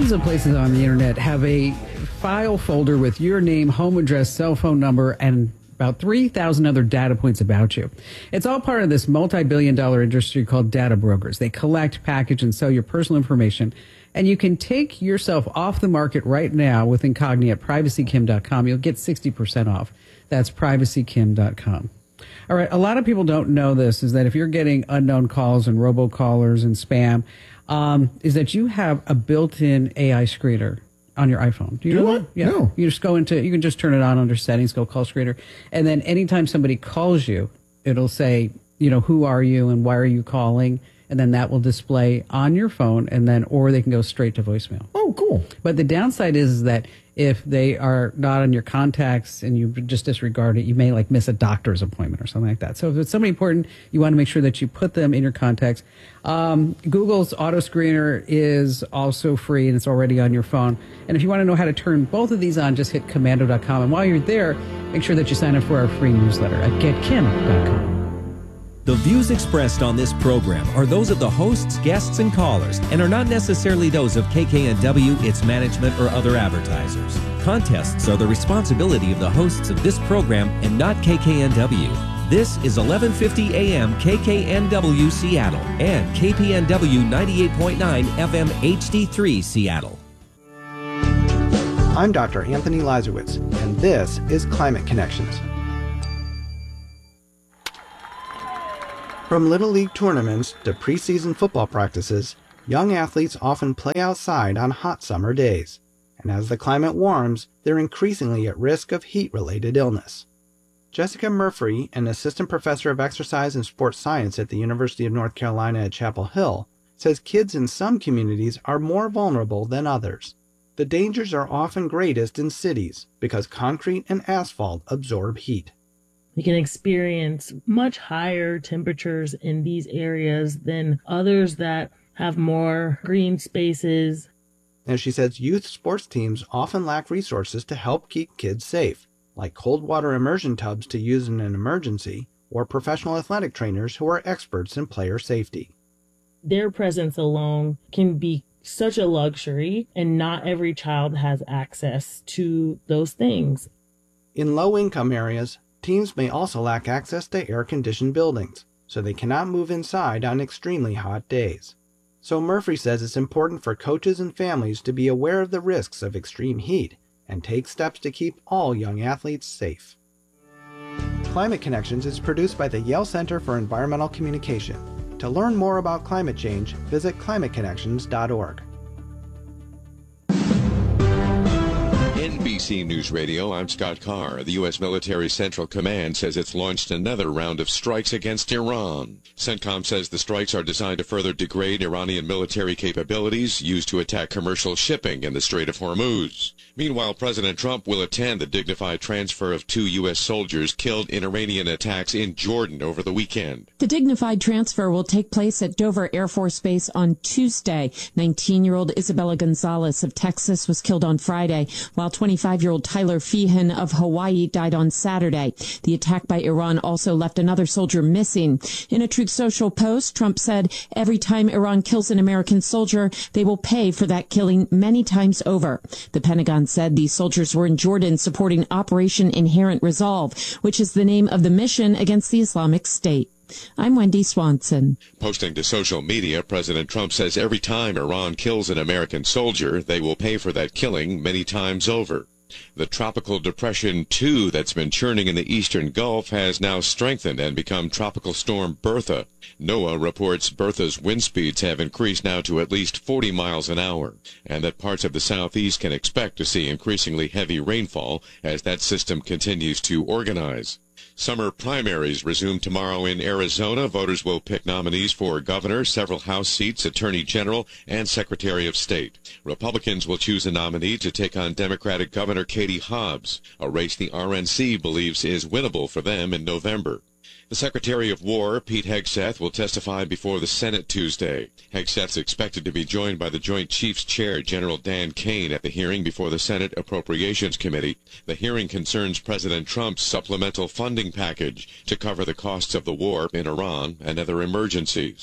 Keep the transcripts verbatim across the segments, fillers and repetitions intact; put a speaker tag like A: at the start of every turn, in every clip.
A: Thousands of places on the internet have a file folder with your name, home address, cell phone number, and about three thousand other data points about you. It's all part of this multi-billion dollar industry called data brokers. They collect, package, and sell your personal information. And you can take yourself off the market right now with Incogni at privacy kim dot com. You'll get sixty percent off. That's privacy kim dot com. All right, a lot of people don't know this, is that if you're getting unknown calls and robocallers and spam, um, is that you have a built-in A I screener on your iPhone. Do you
B: Do
A: know
B: I?
A: that? Yeah.
B: No.
A: You just go into, you can just turn it on under settings, go call screener. And then anytime somebody calls you, it'll say, you know, who are you and why are you calling? And then that will display on your phone, and then, or they can go straight to voicemail.
B: Oh, cool.
A: But the downside is that if they are not on your contacts and you just disregard it, you may like miss a doctor's appointment or something like that. So if it's somebody important, you want to make sure that you put them in your contacts. Um, Google's auto screener is also free, and it's already on your phone. And if you want to know how to turn both of these on, just hit commando dot com. And while you're there, make sure that you sign up for our free newsletter at get kim dot com.
C: The views expressed on this program are those of the hosts, guests, and callers, and are not necessarily those of K K N W, its management, or other advertisers. Contests are the responsibility of the hosts of this program and not K K N W. This is eleven fifty A M K K N W Seattle and K P N W ninety-eight point nine F M H D three Seattle.
D: I'm Doctor Anthony Lazarowitz, and this is Climate Connections. From Little League tournaments to preseason football practices, young athletes often play outside on hot summer days. And as the climate warms, they're increasingly at risk of heat-related illness. Jessica Murphy, an assistant professor of exercise and sports science at the University of North Carolina at Chapel Hill, says kids in some communities are more vulnerable than others. The dangers are often greatest in cities because concrete and asphalt absorb heat.
E: You can experience much higher temperatures in these areas than others that have more green spaces.
D: And she says youth sports teams often lack resources to help keep kids safe, like cold water immersion tubs to use in an emergency, or professional athletic trainers who are experts in player safety.
E: Their presence alone can be such a luxury, and not every child has access to those things.
D: In low-income areas, teams may also lack access to air-conditioned buildings, so they cannot move inside on extremely hot days. So Murphy says it's important for coaches and families to be aware of the risks of extreme heat and take steps to keep all young athletes safe. Climate Connections is produced by the Yale Center for Environmental Communication. To learn more about climate change, visit climate connections dot org.
F: N B C News Radio, I'm Scott Carr. The U S Military Central Command says it's launched another round of strikes against Iran. CENTCOM says the strikes are designed to further degrade Iranian military capabilities used to attack commercial shipping in the Strait of Hormuz. Meanwhile, President Trump will attend the dignified transfer of two U S soldiers killed in Iranian attacks in Jordan over the weekend.
G: The dignified transfer will take place at Dover Air Force Base on Tuesday. nineteen-year-old Isabella Gonzalez of Texas was killed on Friday, while twenty-five-year-old Tyler Feehan of Hawaii died on Saturday. The attack by Iran also left another soldier missing. In a Truth Social post, Trump said, "Every time Iran kills an American soldier, they will pay for that killing many times over." The Pentagon said these soldiers were in Jordan supporting Operation Inherent Resolve, which is the name of the mission against the Islamic State. I'm Wendy Swanson.
F: Posting to social media, President Trump says every time Iran kills an American soldier, they will pay for that killing many times over. The tropical depression two that's been churning in the eastern Gulf has now strengthened and become Tropical Storm Bertha. NOAA reports Bertha's wind speeds have increased now to at least forty miles an hour, and that parts of the southeast can expect to see increasingly heavy rainfall as that system continues to organize. Summer primaries resume tomorrow in Arizona. Voters will pick nominees for governor, several House seats, attorney general, and secretary of state. Republicans will choose a nominee to take on Democratic Governor Katie Hobbs, a race the R N C believes is winnable for them in November. The Secretary of War, Pete Hegseth, will testify before the Senate Tuesday. Hegseth's expected to be joined by the Joint Chiefs Chair, General Dan Kane, at the hearing before the Senate Appropriations Committee. The hearing concerns President Trump's supplemental funding package to cover the costs of the war in Iran and other emergencies.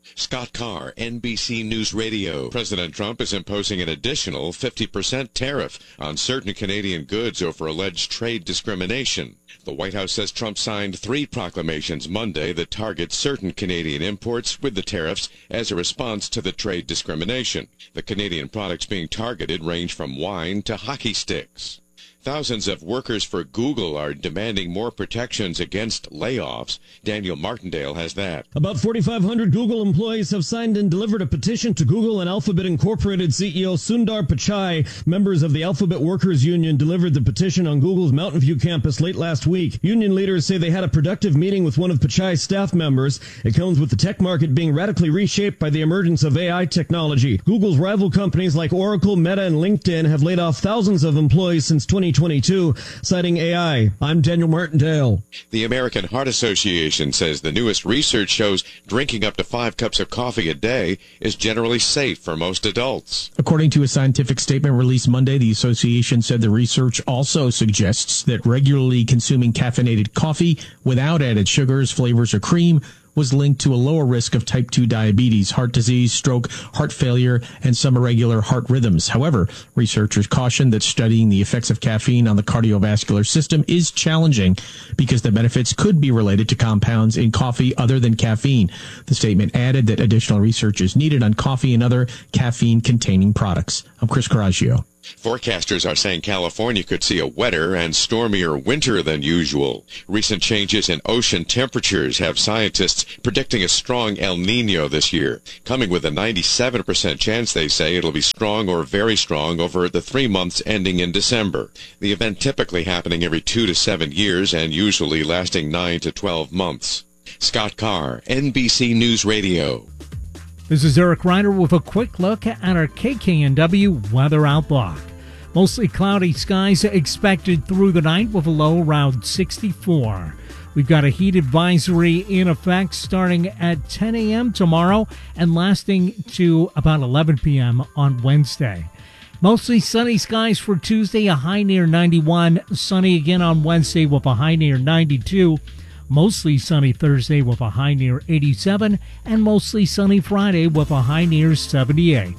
F: Scott Carr, N B C News Radio. President Trump is imposing an additional fifty percent tariff on certain Canadian goods over alleged trade discrimination. The White House says Trump signed three proclamations Monday that target certain Canadian imports with the tariffs as a response to the trade discrimination. The Canadian products being targeted range from wine to hockey sticks. Thousands of workers for Google are demanding more protections against layoffs. Daniel Martindale has that.
B: About forty-five hundred Google employees have signed and delivered a petition to Google and Alphabet Incorporated C E O Sundar Pichai. Members of the Alphabet Workers Union delivered the petition on Google's Mountain View campus late last week. Union leaders say they had a productive meeting with one of Pichai's staff members. It comes with the tech market being radically reshaped by the emergence of A I technology. Google's rival companies like Oracle, Meta, and LinkedIn have laid off thousands of employees since twenty twenty-two, citing A I. I'm Daniel Martindale.
F: The American Heart Association says the newest research shows drinking up to five cups of coffee a day is generally safe for most adults.
H: According to a scientific statement released Monday, the association said the research also suggests that regularly consuming caffeinated coffee without added sugars, flavors, or cream was linked to a lower risk of type two diabetes, heart disease, stroke, heart failure, and some irregular heart rhythms. However, researchers caution that studying the effects of caffeine on the cardiovascular system is challenging because the benefits could be related to compounds in coffee other than caffeine. The statement added that additional research is needed on coffee and other caffeine-containing products. I'm Chris Coraggio.
F: Forecasters are saying California could see a wetter and stormier winter than usual. Recent changes in ocean temperatures have scientists predicting a strong El Nino this year, coming with a ninety-seven percent chance, they say, it'll be strong or very strong over the three months ending in December. The event typically happening every two to seven years and usually lasting nine to twelve months. Scott Carr, N B C News Radio.
I: This is Eric Reiner with a quick look at our K K N W weather outlook. Mostly cloudy skies expected through the night with a low around sixty-four. We've got a heat advisory in effect starting at ten a.m. tomorrow and lasting to about eleven p.m. on Wednesday. Mostly sunny skies for Tuesday, a high near ninety-one. Sunny again on Wednesday with a high near ninety-two. Mostly sunny Thursday with a high near eighty-seven, and mostly sunny Friday with a high near seventy-eight.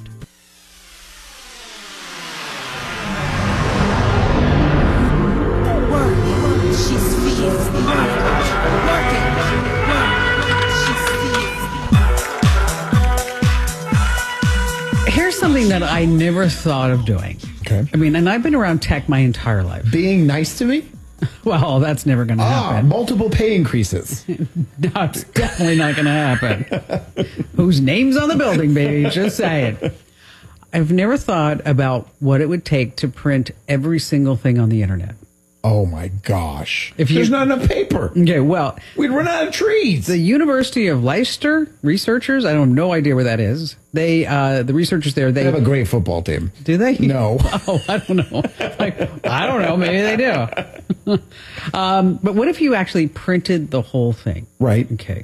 A: Here's something that I never thought of doing.
J: Okay.
A: I mean, and I've been around tech my entire life.
J: Being nice to me?
A: Well, that's never going to
J: ah,
A: happen.
J: Multiple pay increases.
A: That's definitely not going to happen. Whose name's on the building, baby? Just say it. I've never thought about what it would take to print every single thing on the internet.
J: Oh, my gosh.
A: If you,
J: There's not enough paper.
A: Okay, well.
J: We'd run out of trees.
A: The University of Leicester researchers, I have no idea where that is. They, uh, the researchers there, they,
J: they have a great football team.
A: Do they?
J: No.
A: Oh, I don't know. Like, I don't know. Maybe they do. um, but what if you actually printed the whole thing?
J: Right.
A: Okay.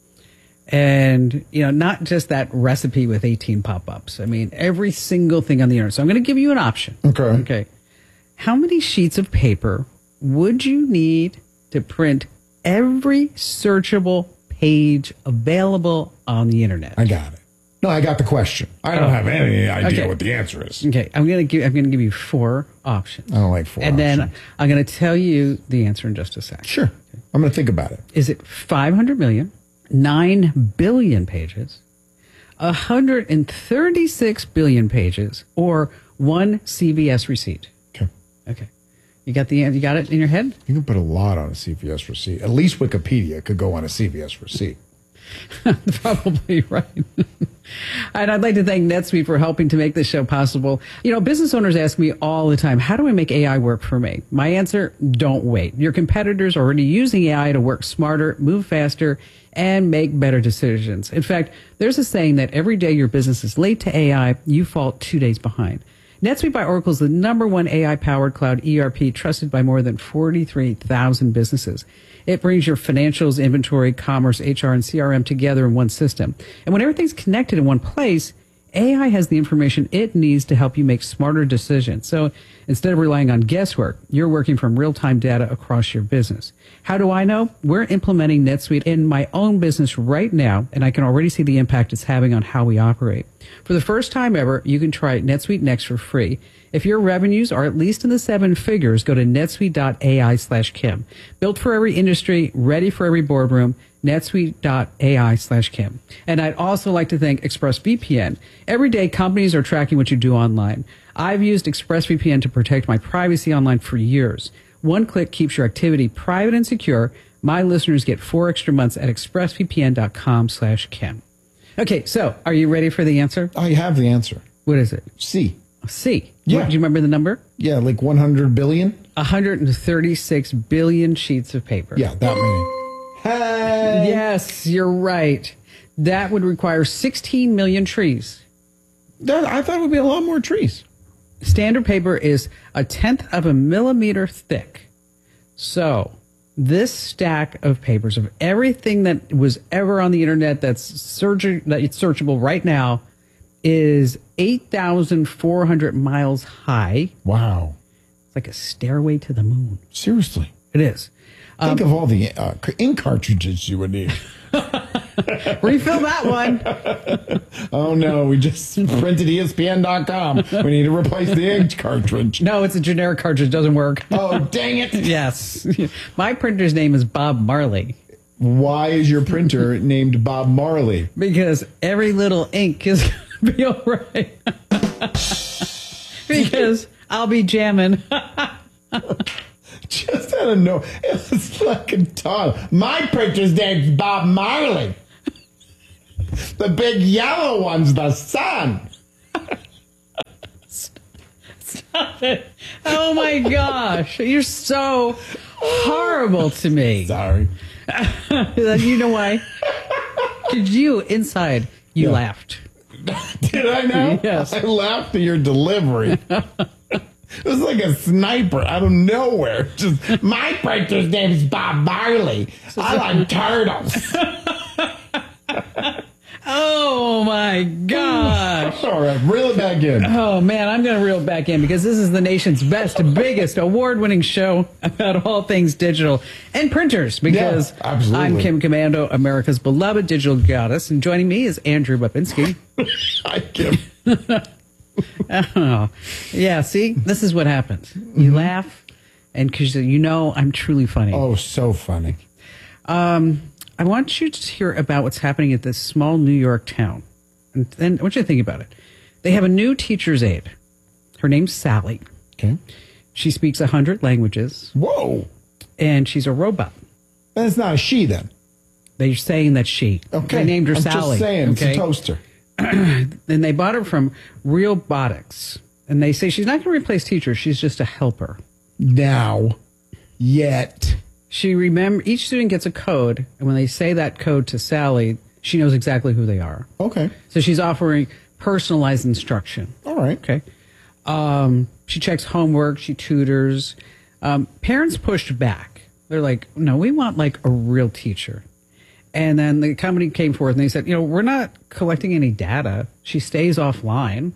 A: And, you know, not just that recipe with eighteen pop-ups. I mean, every single thing on the internet. So I'm going to give you an option.
J: Okay.
A: Okay. How many sheets of paper would you need to print every searchable page available on the internet?
J: I got it. No, I got the question. I don't oh. have any idea
A: okay.
J: what the answer is.
A: Okay, I'm gonna give I'm gonna give you four options.
J: I don't like four.
A: And
J: options.
A: then I'm gonna tell you the answer in just a second.
J: Sure. Okay. I'm gonna think about it.
A: Is it five hundred million, nine billion pages, one hundred thirty-six billion pages, or one C V S receipt?
J: Okay.
A: Okay. You got the you got it in your head?
J: You can put a lot on a C V S receipt. At least Wikipedia could go on a C V S receipt.
A: Probably right. And I'd like to thank NetSuite for helping to make this show possible. You know, business owners ask me all the time, how do I make A I work for me? My answer, don't wait. Your competitors are already using A I to work smarter, move faster, and make better decisions. In fact, there's a saying that every day your business is late to A I, you fall two days behind. NetSuite by Oracle is the number one A I-powered cloud E R P trusted by more than forty-three thousand businesses. It brings your financials, inventory, commerce, H R, and C R M together in one system. And when everything's connected in one place, A I has the information it needs to help you make smarter decisions. So instead of relying on guesswork, you're working from real-time data across your business. How do I know? We're implementing NetSuite in my own business right now, and I can already see the impact it's having on how we operate. For the first time ever, you can try NetSuite Next for free. If your revenues are at least in the seven figures, go to netsuite.ai slash Kim. Built for every industry, ready for every boardroom, netsuite.ai slash Kim. And I'd also like to thank ExpressVPN. Every day, companies are tracking what you do online. I've used ExpressVPN to protect my privacy online for years. One click keeps your activity private and secure. My listeners get four extra months at expressvpn.com slash Kim. Okay, so are you ready for the answer?
J: I have the answer.
A: What is it?
J: C.
A: C.
J: Yeah.
A: What, do you remember the number?
J: Yeah, like one hundred billion?
A: one hundred thirty-six billion sheets of paper.
J: Yeah, that many. Hey!
A: Yes, you're right. That would require sixteen million trees.
J: That, I thought it would be a lot more trees.
A: Standard paper is a tenth of a millimeter thick. So this stack of papers of everything that was ever on the internet that's search that it's searchable right now is eight thousand four hundred miles high.
J: Wow.
A: It's like a stairway to the moon.
J: Seriously.
A: It is.
J: Think
A: Um,
J: of all the uh, ink cartridges you would need.
A: Refill that one.
J: Oh, no. We just printed E S P N dot com. We need to replace the ink cartridge.
A: No, it's a generic cartridge. Doesn't work.
J: Oh, dang it.
A: Yes. My printer's name is Bob Marley.
J: Why is your printer named Bob Marley?
A: Because every little ink is going to be all right. Because I'll be jamming.
J: Just out of no, it was fucking tall. My printer's name's Bob Marley. The big yellow one's the sun.
A: Stop it. Oh my gosh. You're so horrible to me.
J: Sorry.
A: You know why? Because you, inside, you
J: Yeah.
A: laughed.
J: Did I know?
A: Yes.
J: I laughed at your delivery. It was like a sniper out of nowhere. Just, my printer's name is Bob Marley. I like turtles.
A: Oh my gosh.
J: All right, reel it back in.
A: Oh man, I'm going to reel it back in because this is the nation's best, biggest, award-winning show about all things digital and printers. Because
J: Yeah, absolutely.
A: I'm Kim Commando, America's beloved digital goddess, and joining me is Andrew Babinski.
J: Hi, Kim.
A: Oh, yeah. See, this is what happens. You laugh, and because you know I'm truly funny.
J: Oh, so funny.
A: Um, I want you to hear about what's happening at this small New York town, and then I want you to think about it. They have a new teacher's aide. Her name's Sally.
J: Okay.
A: She speaks a hundred languages.
J: Whoa.
A: And she's a robot.
J: That's not a she then.
A: They're saying that she.
J: Okay.
A: They named her
J: I'm
A: Sally.
J: just saying,
A: okay?
J: it's a toaster.
A: And they bought her from Realbotics. And they say she's not going to replace teachers. She's just a helper.
J: Now. Yet.
A: She remember each student gets a code. And when they say that code to Sally, she knows exactly who they are.
J: Okay.
A: So she's offering personalized instruction.
J: All right.
A: Okay. Um, she checks homework. She tutors. Um, parents pushed back. They're like, no, we want like a real teacher. And then the company came forth and they said, you know, we're not collecting any data. She stays offline.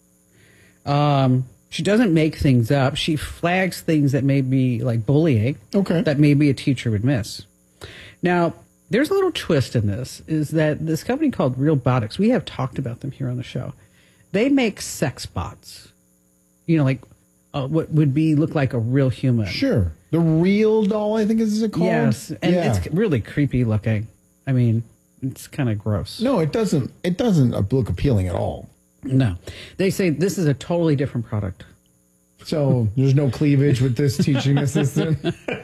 A: Um, she doesn't make things up. She flags things that may be like bullying.
J: Okay.
A: That maybe a teacher would miss. Now, there's a little twist in this, is that this company called Realbotics, we have talked about them here on the show. They make sex bots. You know, like uh, what would be look like a real human.
J: Sure. The Real Doll, I think is it called?
A: Yes, and
J: yeah.
A: it's really creepy looking. I mean, it's kind of gross.
J: No, it doesn't. It doesn't look appealing at all.
A: No. They say this is a totally different product.
J: So there's no cleavage with this teaching assistant?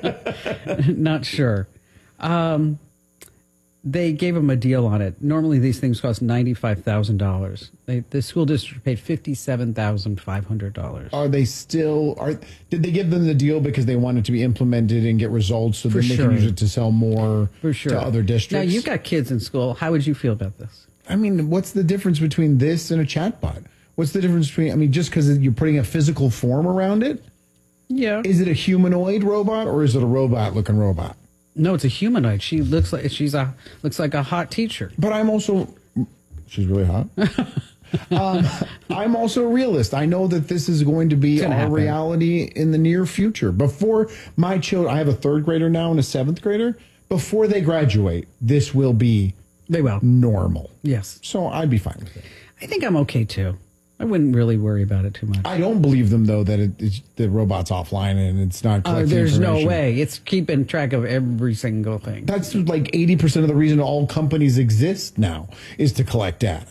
A: Not sure. Um, they gave them a deal on it. Normally these things cost ninety-five thousand dollars. They, the school district paid fifty-seven thousand five hundred dollars.
J: Are they still, are? Did they give them the deal because they want it to be implemented and get results so
A: For
J: then they
A: sure.
J: can use it to sell more
A: For sure.
J: to other districts?
A: Now, you've got kids in school. How would you feel about this?
J: I mean, what's the difference between this and a chatbot? What's the difference between, I mean, just because you're putting a physical form around it?
A: Yeah.
J: Is it a humanoid robot or is it a robot-looking robot?
A: No, it's a humanoid. She looks like she's a looks like a hot teacher.
J: But I'm also, she's really hot. um, I'm also a realist. I know that this is going to be our
A: happen.
J: reality in the near future. Before my children, I have a third grader now and a seventh grader. Before they graduate, this will be
A: They will.
J: normal.
A: Yes.
J: So I'd be fine with it.
A: I think I'm okay too. I wouldn't really worry about it too much.
J: I don't believe them, though, that it, it's, the robot's offline and it's not
A: Uh,
J: collecting
A: there's no
J: information.
A: way. It's keeping track of every single thing.
J: That's like eighty percent of the reason all companies exist now is to collect data.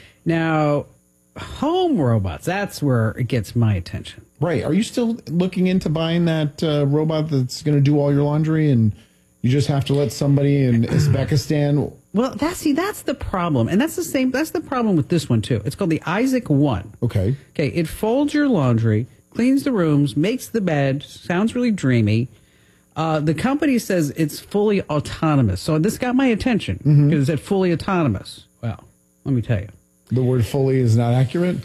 A: Now, home robots, that's where it gets my attention.
J: Right. Are you still looking into buying that uh, robot that's going to do all your laundry and you just have to let somebody in Uzbekistan?
A: Well, that's see, that's the problem, and that's the same. That's the problem with this one too. It's called the Isaac One.
J: Okay.
A: Okay, it folds your laundry, cleans the rooms, makes the bed. Sounds really dreamy. Uh, the company says it's fully autonomous, so this got my attention because it's fully autonomous. Well, let me tell you,
J: The word fully is not accurate?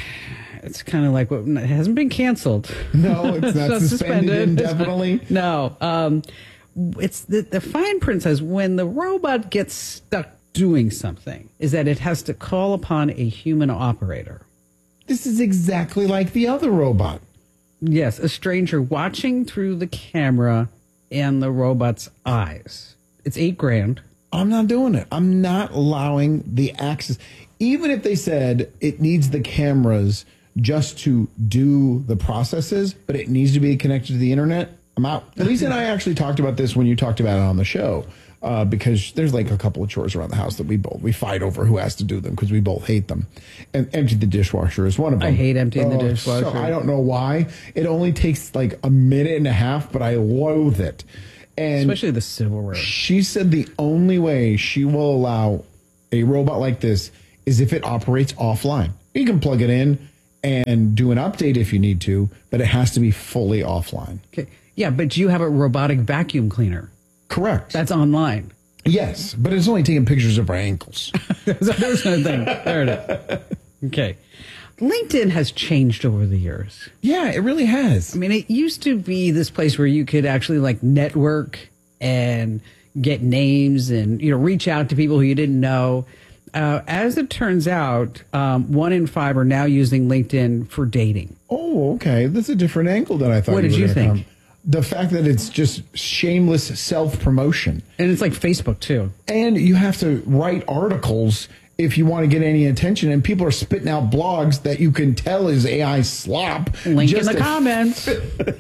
A: it's kind of like what it hasn't been canceled.
J: No, it's not
A: It's
J: suspended indefinitely.
A: No, um, it's the, the fine print says when the robot gets stuck doing something, is that it has to call upon a human operator.
J: This is exactly like the other robot.
A: Yes, a stranger watching through the camera and the robot's eyes. It's eight grand.
J: I'm not doing it. I'm not allowing the access. Even if they said it needs the cameras just to do the processes, but it needs to be connected to the internet, I'm out. Lisa and I actually talked about this when you talked about it on the show, uh, because there's like a couple of chores around the house that we both, we fight over who has to do them because we both hate them. And empty the dishwasher is one of them.
A: I hate emptying the
J: Oh,
A: dishwasher.
J: So I don't know why. It only takes like a minute and a half, but I loathe it. And
A: Especially the silverware.
J: she said the only way she will allow a robot like this is if it operates offline. You can plug it in and do an update if you need to, but it has to be fully offline.
A: Okay. Yeah, but you have a robotic vacuum cleaner.
J: Correct.
A: That's online.
J: Yes, but it's only taking pictures of our ankles.
A: There's no thing. There it is. Okay. LinkedIn has changed over the years.
J: Yeah, it really has.
A: I mean, it used to be this place where you could actually like network and get names and, you know, reach out to people who you didn't know. Uh, as it turns out, um, one in five are now using LinkedIn for dating.
J: Oh, okay. That's a different angle than I thought.
A: What did
J: were
A: you
J: gonna
A: think?
J: come. The fact that it's just shameless self-promotion.
A: And it's like Facebook, too.
J: And you have to write articles if you want to get any attention. And people are spitting out blogs that you can tell is A I slop.
A: Link in
J: just
A: the
J: to-
A: comments.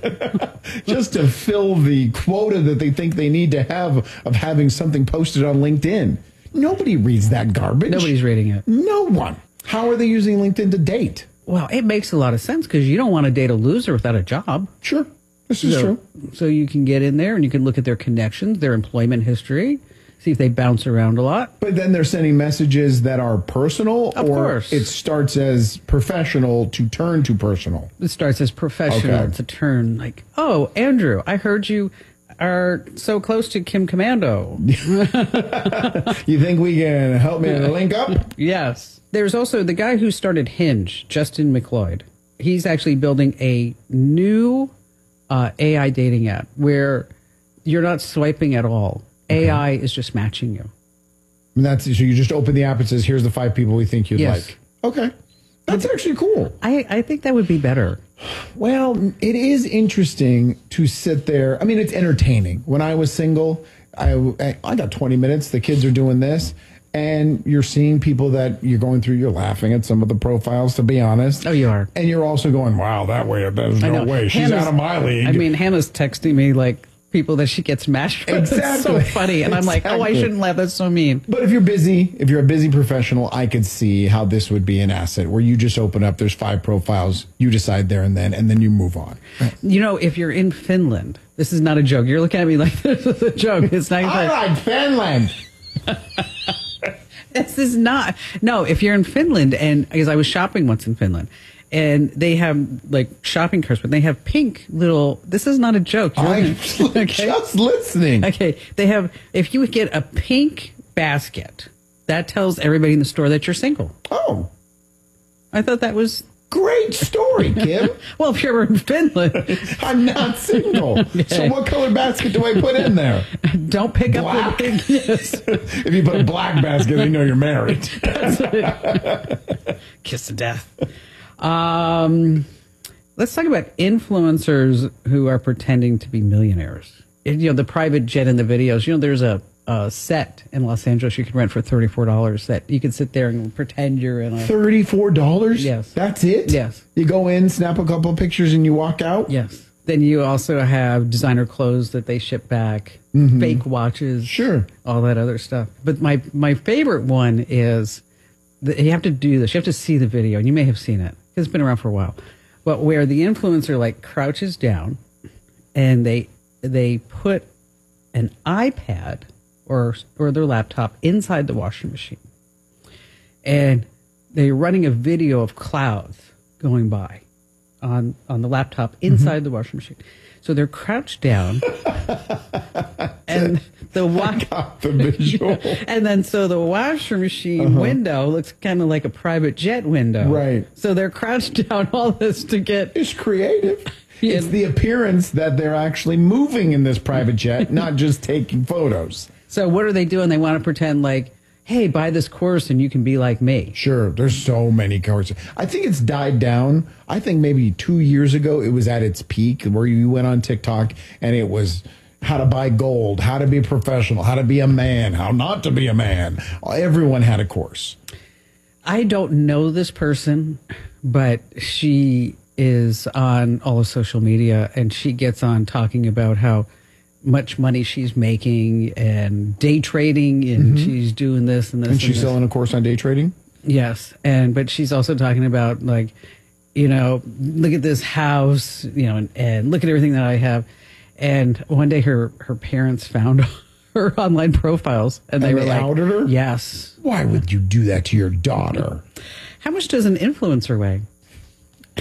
J: just to fill the quota that they think they need to have of having something posted on LinkedIn. Nobody reads that garbage.
A: Nobody's reading it.
J: No one. How are they using LinkedIn to date?
A: Well, it makes a lot of sense because you don't want to date a loser without a job.
J: Sure. This is
A: so,
J: true.
A: So you can get in there and you can look at their connections, their employment history, see if they bounce around a lot.
J: But then they're sending messages that are personal,
A: Of
J: or
A: course.
J: it starts as professional to turn to personal.
A: It starts as professional
J: Okay.
A: to turn like, oh, Andrew, I heard you are so close to Kim Commando.
J: You think we can help me link up?
A: Yes. There's also the guy who started Hinge, Justin McLeod. He's actually building a new uh, A I dating app where you're not swiping at all.
J: Okay.
A: A I is just matching you.
J: And that's so you just open the app and says, "Here's the five people we think you'd
A: Yes.
J: like." Okay, that's actually cool.
A: I, I think that would be better.
J: Well, it is interesting to sit there. I mean, it's entertaining. When I was single, I I got twenty minutes. The kids are doing this, and you're seeing people that you're going through. You're laughing at some of the profiles, to be honest.
A: Oh, you are.
J: And you're also going, "Wow, that way, there's
A: I
J: no
A: know.
J: way. She's
A: Hannah's-
J: out of my league."
A: I mean, Hannah's texting me like people that she gets matched with. It's so
J: Exactly.
A: funny. And I'm like, oh, I
J: Exactly.
A: shouldn't laugh. That's so mean.
J: But if you're busy, if you're a busy professional, I could see how this would be an asset where you just open up, there's five profiles, you decide there and then, and then you move on.
A: You know, if you're in Finland, this is not a joke. You're looking at me like this is a joke. It's not.
J: I like Finland.
A: This is not. No, if you're in Finland, and because I was shopping once in Finland, and they have like shopping carts, but they have pink little. This is not a joke. You're
J: I'm
A: looking-
J: just listening.
A: Okay, they have. If you get a pink basket, that tells everybody in the store that you're single.
J: Oh,
A: I thought that was
J: Great story, Kim.
A: Well, if you're in Finland.
J: I'm not single. So what color basket do I put in there?
A: Don't pick
J: black?
A: up the big yes.
J: If you put a black basket, they know you're married.
A: Kiss of death. Um, let's talk about influencers who are pretending to be millionaires. You know, the private jet in the videos. You know, there's a, a set in Los Angeles you can rent for thirty-four dollars that you can sit there and pretend you're in a...
J: thirty-four dollars?
A: Yes.
J: That's it?
A: Yes.
J: You go in, snap a couple of pictures, and you walk out?
A: Yes. Then you also have designer clothes that they ship back, mm-hmm. fake watches,
J: sure,
A: all that other stuff. But my, my favorite one is, the, you have to do this. You have to see the video, and you may have seen it, because it's been around for a while. But where the influencer, like, crouches down, and they they put an iPad or or their laptop inside the washing machine. And they're running a video of clouds going by on, on the laptop inside mm-hmm. the washing machine. So they're crouched down. and the, wa-
J: the visual.
A: And then so the washer machine uh-huh. window looks kind of like a private jet window.
J: Right.
A: So they're crouched down all this to get...
J: It's creative. It's the appearance that they're actually moving in this private jet, not just taking photos.
A: So what are they doing? They want to pretend like, hey, buy this course and you can be like me.
J: Sure. There's so many courses. I think it's died down. I think maybe two years ago it was at its peak where you went on TikTok and it was how to buy gold, how to be a professional, how to be a man, how not to be a man. Everyone had a course.
A: I don't know this person, but she is on all of social media and she gets on talking about how much money she's making and day trading and mm-hmm. she's doing this and this.
J: And she's
A: and
J: selling a course on day trading?
A: Yes. And, but she's also talking about like, you know, look at this house, you know, and, and look at everything that I have. And one day her, her parents found her online profiles and they
J: and
A: were
J: they
A: like,
J: outed her?
A: Yes.
J: Why would you do that to your daughter?
A: How much does an influencer weigh?